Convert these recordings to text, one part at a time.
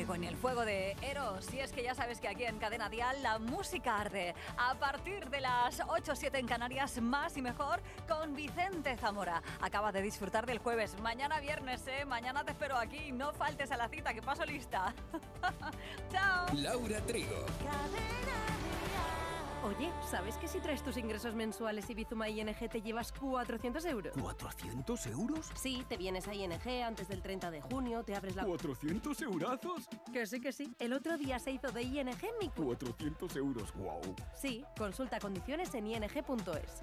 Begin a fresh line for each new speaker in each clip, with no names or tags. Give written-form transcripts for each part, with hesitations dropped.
fuego, en el fuego de Eros. Y es que ya sabes que aquí en Cadena Dial la música arde. A partir de las 8:07 en Canarias, más y mejor con Vicente Zamora. Acaba de disfrutar del jueves. Mañana viernes, mañana te espero aquí. No faltes a la cita, que paso lista. Chao.
Laura Trigo.
Oye, ¿sabes que si traes tus ingresos mensuales y Bizuma ING te llevas 400 euros?
¿400 euros?
Sí, te vienes a ING antes del 30 de junio, te abres la...
¿400 eurazos?
Que sí, que sí. El otro día se hizo de ING mi...
400 euros, wow.
Sí, consulta condiciones en ing.es.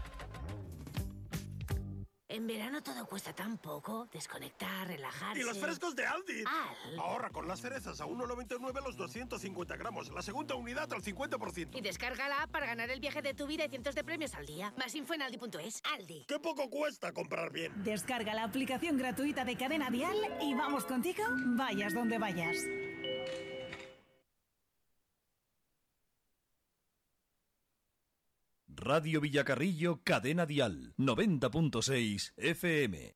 En verano todo cuesta tan poco. Desconectar, relajarse...
¡Y los frescos de Aldi!
¡Al!
Ahorra con las cerezas a 1,99 los 250 gramos. La segunda unidad al 50%.
Y descarga la app para ganar el viaje de tu vida y cientos de premios al día. Más info en aldi.es. Aldi.
¡Qué poco cuesta comprar bien!
Descarga la aplicación gratuita de Cadena Dial y vamos contigo, vayas donde vayas.
Radio Villacarrillo, Cadena Dial, 90.6 FM.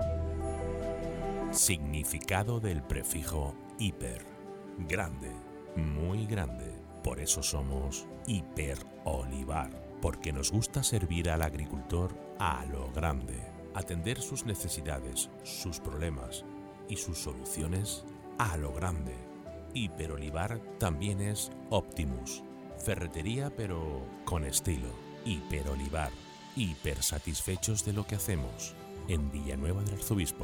Significado del prefijo hiper. Grande, muy grande. Por eso somos Hiperolivar, porque nos gusta servir al agricultor a lo grande. Atender sus necesidades, sus problemas y sus soluciones a lo grande. Hiperolivar también es Optimus. Ferretería pero con estilo. Hiperolivar. Hiper satisfechos de lo que hacemos. En Villanueva del Arzobispo.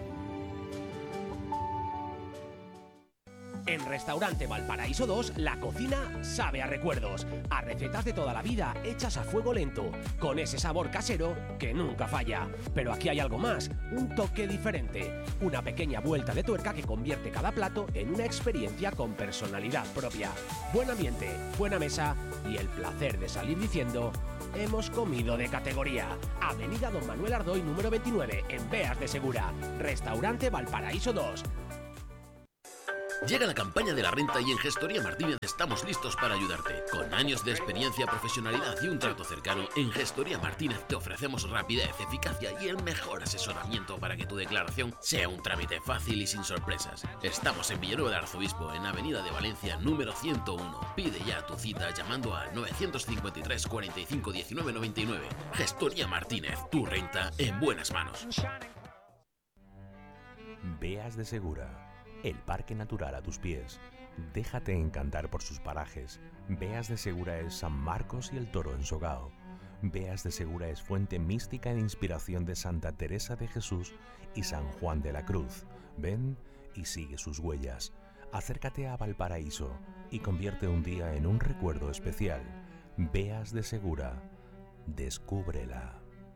En Restaurante Valparaíso 2, la cocina sabe a recuerdos, a recetas de toda la vida hechas a fuego lento, con ese sabor casero que nunca falla. Pero aquí hay algo más, un toque diferente, una pequeña vuelta de tuerca que convierte cada plato en una experiencia con personalidad propia. Buen ambiente, buena mesa y el placer de salir diciendo: hemos comido de categoría. Avenida Don Manuel Ardoy, número 29, en Beas de Segura. Restaurante Valparaíso 2.
Llega la campaña de la renta y en Gestoría Martínez estamos listos para ayudarte. Con años de experiencia, profesionalidad y un trato cercano, en Gestoría Martínez te ofrecemos rapidez, eficacia y el mejor asesoramiento para que tu declaración sea un trámite fácil y sin sorpresas. Estamos en Villanueva del Arzobispo, en Avenida de Valencia, número 101. Pide ya tu cita llamando al 953 45 19 99. Gestoría Martínez, tu renta en buenas manos.
Beas de Segura. El parque natural a tus pies. Déjate encantar por sus parajes. Beas de Segura es San Marcos y el Toro en Sogao. Beas de Segura es fuente mística e inspiración de Santa Teresa de Jesús y San Juan de la Cruz. Ven y sigue sus huellas. Acércate a Valparaíso y convierte un día en un recuerdo especial. Beas de Segura. Descúbrela.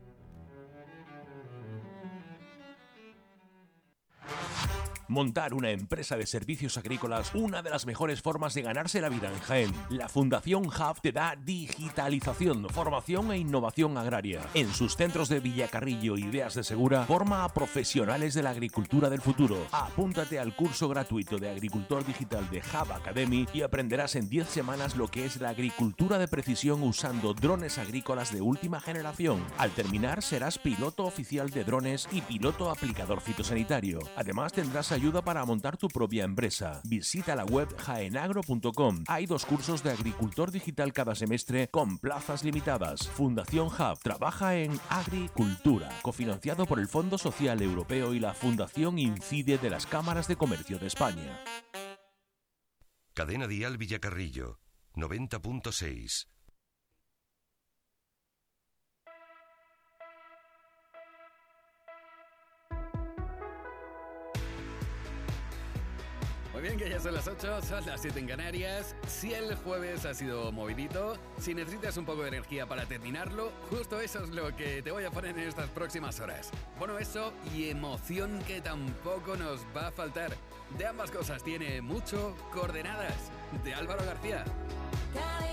Montar una empresa de servicios agrícolas, una de las mejores formas de ganarse la vida en Jaén. La Fundación Hub te da digitalización, formación e innovación agraria. En sus centros de Villacarrillo y Beas de Segura, forma a profesionales de la agricultura del futuro. Apúntate al curso gratuito de agricultor digital de Hub Academy y aprenderás en 10 semanas lo que es la agricultura de precisión usando drones agrícolas de última generación. Al terminar serás piloto oficial de drones y piloto aplicador fitosanitario. Además tendrás ayuda para montar tu propia empresa. Visita la web jaenagro.com. Hay 2 cursos de agricultor digital cada semestre con plazas limitadas. Fundación Hub trabaja en agricultura, cofinanciado por el Fondo Social Europeo y la Fundación Incide de las Cámaras de Comercio de España.
Cadena Dial Villacarrillo, 90.6.
Muy bien, que ya son las 8, son las 7 en Canarias. Si el jueves ha sido movidito, si necesitas un poco de energía para terminarlo, justo eso es lo que te voy a poner en estas próximas horas. Bueno, eso y emoción que tampoco nos va a faltar. De ambas cosas tiene mucho Coordenadas, de Álvaro García.